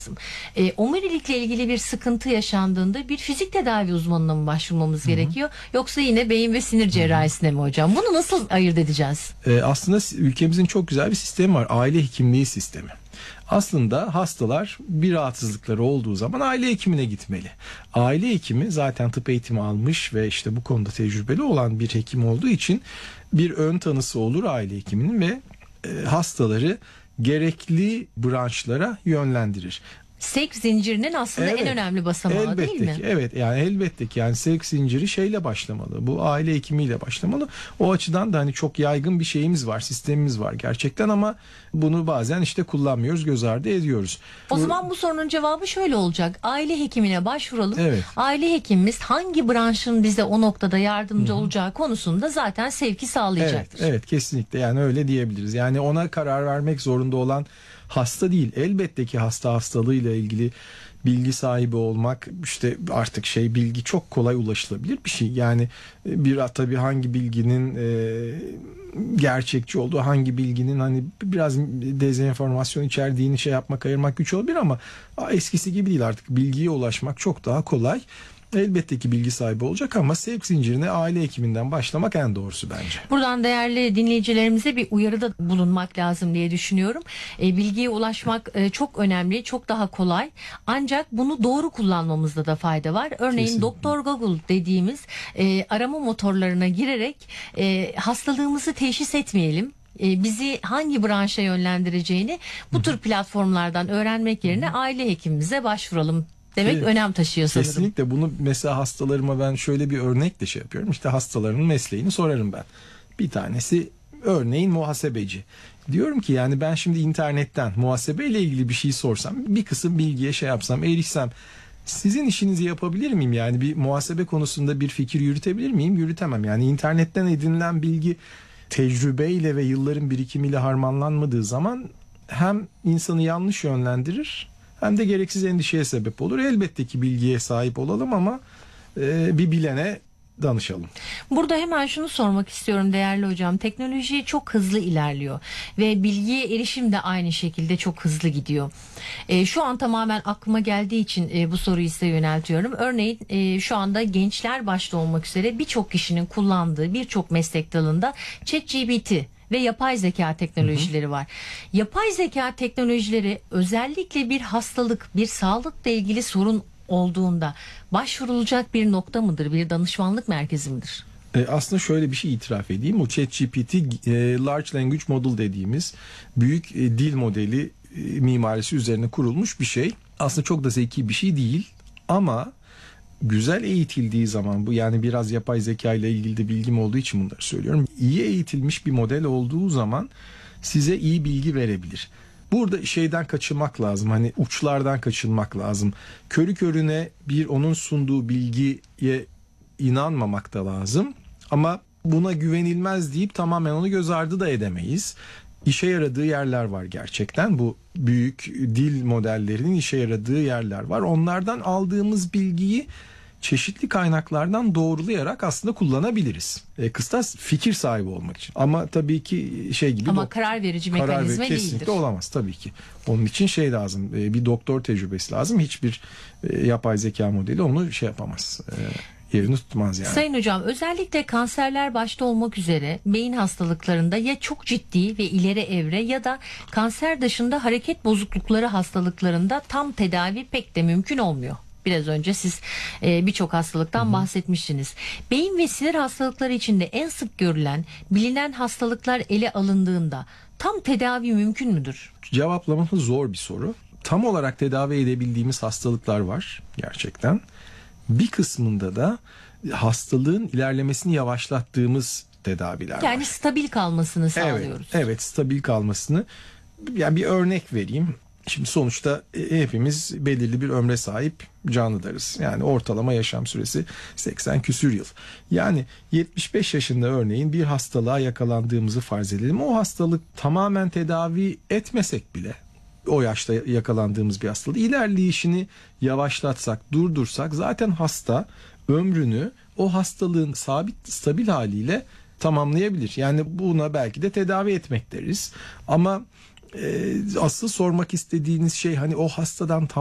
Omurilikle ilgili bir sıkıntı yaşandığında bir fizik tedavi uzmanına mı başvurmamız gerekiyor? Yoksa yine beyin ve sinir cerrahisine mi hocam? Bunu nasıl ayırt edeceğiz? Aslında ülkemizin çok güzel bir sistemi var. Aile hekimliği sistemi. Aslında hastalar bir rahatsızlıkları olduğu zaman aile hekimine gitmeli. Aile hekimi zaten tıp eğitimi almış ve işte bu konuda tecrübeli olan bir hekim olduğu için bir ön tanısı olur aile hekiminin ve hastaları gerekli branşlara yönlendirir. Sevk zincirinin aslında en önemli basamağı değil mi? Evet, yani elbette ki yani sevk zinciri şeyle başlamalı. Bu aile hekimiyle başlamalı. O açıdan da hani çok yaygın bir şeyimiz var, sistemimiz var gerçekten ama bunu bazen işte kullanmıyoruz, göz ardı ediyoruz. O zaman bu sorunun cevabı şöyle olacak. Aile hekimine başvuralım. Evet. Aile hekimimiz hangi branşın bize o noktada yardımcı olacağı konusunda zaten sevki sağlayacaktır. Evet, kesinlikle yani öyle diyebiliriz. Yani ona karar vermek zorunda olan hasta değil. Elbette ki hasta hastalığıyla ilgili bilgi sahibi olmak işte artık bilgi çok kolay ulaşılabilir bir şey. Yani tabii hangi bilginin gerçekçi olduğu, hangi bilginin hani biraz dezenformasyon içerdiğini yapmak, ayırmak güç olabilir ama eskisi gibi değil, artık bilgiye ulaşmak çok daha kolay. Elbette ki bilgi sahibi olacak ama sevk zincirine aile hekiminden başlamak en doğrusu bence. Buradan değerli dinleyicilerimize bir uyarıda bulunmak lazım diye düşünüyorum. Bilgiye ulaşmak çok önemli, çok daha kolay. Ancak bunu doğru kullanmamızda da fayda var. Örneğin Kesinlikle. Doktor Google dediğimiz arama motorlarına girerek hastalığımızı teşhis etmeyelim. Bizi hangi branşa yönlendireceğini bu tür platformlardan öğrenmek yerine aile hekimimize başvuralım demek önem taşıyor sanırım. Kesinlikle. Bunu mesela hastalarıma ben şöyle bir örnekle yapıyorum. İşte hastaların mesleğini sorarım ben. Bir tanesi örneğin muhasebeci. Diyorum ki yani ben şimdi internetten muhasebeyle ilgili bir şey sorsam, bir kısım bilgiye yapsam, erişsem, sizin işinizi yapabilir miyim? Yani bir muhasebe konusunda bir fikir yürütebilir miyim? Yürütemem. Yani internetten edinilen bilgi tecrübeyle ve yılların birikimiyle harmanlanmadığı zaman hem insanı yanlış yönlendirir hem de gereksiz endişeye sebep olur. Elbette ki bilgiye sahip olalım ama bir bilene danışalım. Burada hemen şunu sormak istiyorum değerli hocam. Teknoloji çok hızlı ilerliyor ve bilgiye erişim de aynı şekilde çok hızlı gidiyor. Şu an tamamen aklıma geldiği için bu soruyu size yöneltiyorum. Örneğin şu anda gençler başta olmak üzere birçok kişinin kullandığı birçok meslek dalında ChatGPT ve yapay zeka teknolojileri var. Yapay zeka teknolojileri özellikle bir hastalık, bir sağlıkla ilgili sorun olduğunda başvurulacak bir nokta mıdır? Bir danışmanlık merkezi midir? Aslında şöyle bir şey itiraf edeyim. Bu ChatGPT Large Language Model dediğimiz büyük dil modeli mimarisi üzerine kurulmuş bir şey. Aslında çok da zeki bir şey değil ama güzel eğitildiği zaman, bu yani biraz yapay zeka ile ilgili de bilgim olduğu için bunları söylüyorum. İyi eğitilmiş bir model olduğu zaman size iyi bilgi verebilir. Burada şeyden kaçınmak lazım. Hani uçlardan kaçınmak lazım. Körü körüne onun sunduğu bilgiye inanmamak da lazım. Ama buna güvenilmez deyip tamamen onu göz ardı da edemeyiz. İşe yaradığı yerler var gerçekten. Bu büyük dil modellerinin işe yaradığı yerler var. Onlardan aldığımız bilgiyi çeşitli kaynaklardan doğrulayarak aslında kullanabiliriz. Kıstas fikir sahibi olmak için. Ama tabii ki gibi... Ama karar verici mekanizma değildir. Kesinlikle olamaz tabii ki. Onun için lazım. Bir doktor tecrübesi lazım. Hiçbir yapay zeka modeli onu yapamaz. Yerini tutmaz yani. Sayın hocam, özellikle kanserler başta olmak üzere beyin hastalıklarında ya çok ciddi ve ileri evre ya da kanser dışında hareket bozuklukları hastalıklarında tam tedavi pek de mümkün olmuyor. Biraz önce siz birçok hastalıktan bahsetmiştiniz. Beyin ve sinir hastalıkları içinde en sık görülen bilinen hastalıklar ele alındığında tam tedavi mümkün müdür? Cevaplaması zor bir soru. Tam olarak tedavi edebildiğimiz hastalıklar var gerçekten. Bir kısmında da hastalığın ilerlemesini yavaşlattığımız tedaviler var. Yani stabil kalmasını sağlıyoruz. Evet, stabil kalmasını. Yani bir örnek vereyim. Şimdi sonuçta hepimiz belirli bir ömre sahip canlılarız. Yani ortalama yaşam süresi 80 küsür yıl. Yani 75 yaşında örneğin bir hastalığa yakalandığımızı farz edelim. O hastalık tamamen tedavi etmesek bile, o yaşta yakalandığımız bir hastalığı ilerleyişini yavaşlatsak, durdursak zaten hasta ömrünü o hastalığın stabil haliyle tamamlayabilir. Yani buna belki de tedavi etmek deriz. Ama Asıl sormak istediğiniz şey hani o hastadan